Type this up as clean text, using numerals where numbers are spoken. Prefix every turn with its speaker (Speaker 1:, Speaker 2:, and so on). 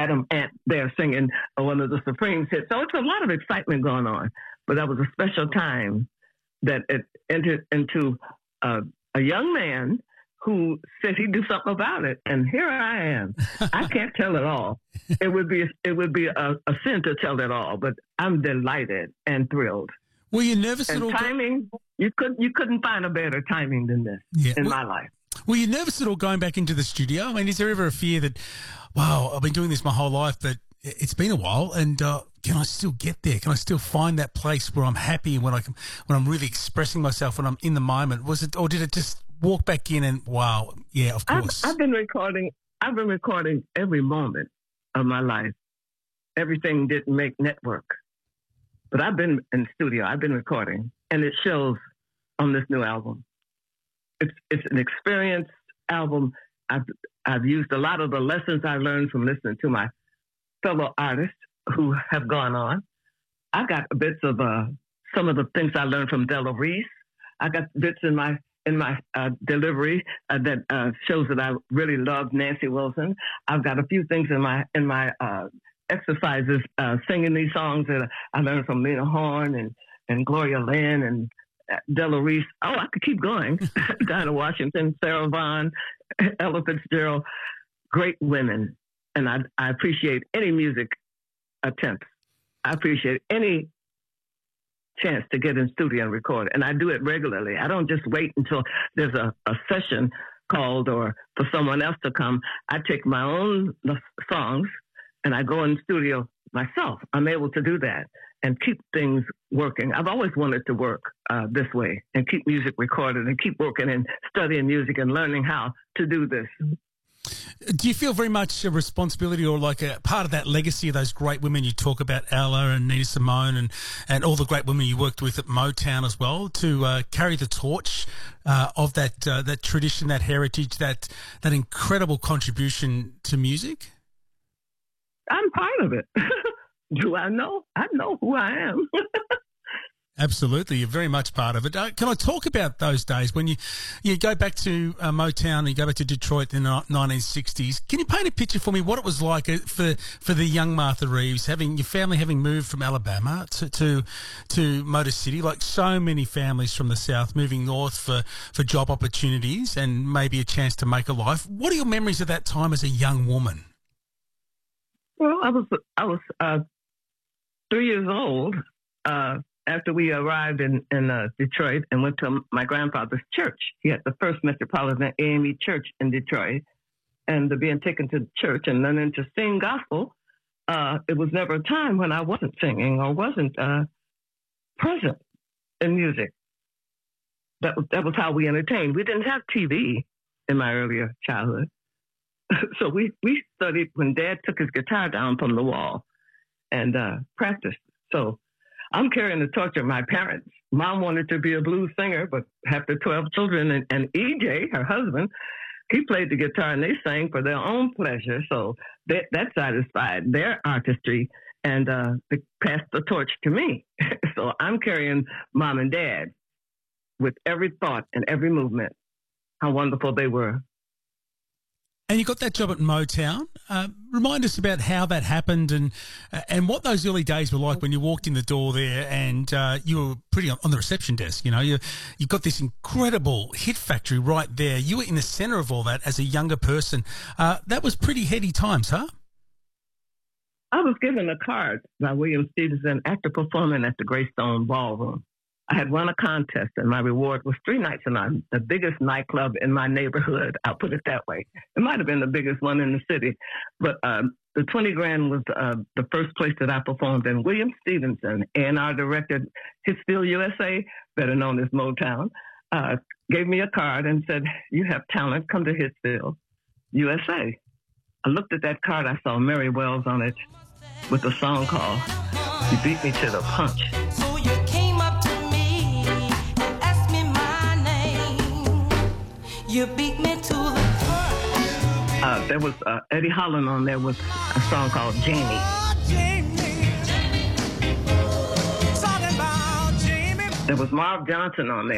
Speaker 1: Adam Ant there singing one of the Supremes hits. So it's a lot of excitement going on. But that was a special time that it entered into a young man who said he'd do something about it, and here I am. I can't tell it all. It would be a sin to tell it all, but I'm delighted and thrilled.
Speaker 2: Were you nervous at all?
Speaker 1: Timing, you couldn't find a better timing than this in my life.
Speaker 2: Were you nervous at all going back into the studio? I mean, is there ever a fear that, wow, I've been doing this my whole life, but it's been a while, and can I still get there? Can I still find that place where I'm happy when I'm really expressing myself, when I'm in the moment? Was it, or did it just walk back in and wow, yeah, of course?
Speaker 1: I've been recording every moment of my life. Everything didn't make network, but I've been in the studio. I've been recording, and it shows on this new album. It's an experienced album. I've used a lot of the lessons I learned from listening to my fellow artists who have gone on. I got bits of some of the things I learned from Della Reese. I got bits in my delivery that shows that I really love Nancy Wilson. I've got a few things in my exercises singing these songs that I learned from Lena Horne and Gloria Lynn and Della Reese. Oh, I could keep going. Dinah Washington, Sarah Vaughan, Ella Fitzgerald, great women. And I appreciate any music attempts. I appreciate any chance to get in studio and record. And I do it regularly. I don't just wait until there's a session called or for someone else to come. I take my own songs and I go in the studio myself. I'm able to do that and keep things working. I've always wanted to work this way and keep music recorded and keep working and studying music and learning how to do this.
Speaker 2: Do you feel very much a responsibility or like a part of that legacy of those great women you talk about, Ella and Nina Simone and all the great women you worked with at Motown as well, to carry the torch of that tradition, that heritage, that incredible contribution to music?
Speaker 1: I'm part of it. Do I know? I know who I am.
Speaker 2: Absolutely, you're very much part of it. Can I talk about those days when you go back to Motown and you go back to Detroit in the 1960s? Can you paint a picture for me what it was like for the young Martha Reeves, having your family having moved from Alabama to Motor City, like so many families from the South moving north for job opportunities and maybe a chance to make a life? What are your memories of that time as a young woman?
Speaker 1: Well, I was 3 years old. After we arrived in Detroit and went to my grandfather's church. He had the first Metropolitan AME church in Detroit. And being taken to church and learning to sing gospel, it was never a time when I wasn't singing or wasn't present in music. That was how we entertained. We didn't have TV in my earlier childhood. So we studied when Dad took his guitar down from the wall and practiced. So I'm carrying the torch of my parents. Mom wanted to be a blues singer, but after 12 children and EJ, her husband, he played the guitar and they sang for their own pleasure. So that satisfied their artistry and they passed the torch to me. So I'm carrying Mom and Dad with every thought and every movement, how wonderful they were.
Speaker 2: And you got that job at Motown. Remind us about how that happened and what those early days were like when you walked in the door there and you were pretty on the reception desk. You know, you've got this incredible hit factory right there. You were in the centre of all that as a younger person. That was pretty heady times, huh?
Speaker 1: I was given a card by William Stevenson after performing at the Greystone Ballroom. I had won a contest, and my reward was 3 nights in the biggest nightclub in my neighborhood. I'll put it that way. It might have been the biggest one in the city, but the 20 grand was the first place that I performed. And William Stevenson, A&R director, Hitsville USA, better known as Motown, gave me a card and said, "You have talent. Come to Hitsville USA." I looked at that card. I saw Mary Wells on it with a song called "You Beat Me to the Punch."
Speaker 3: You beat me to the punch.
Speaker 1: There was Eddie Holland on there with a song called Jamie. There was Marv Johnson on there.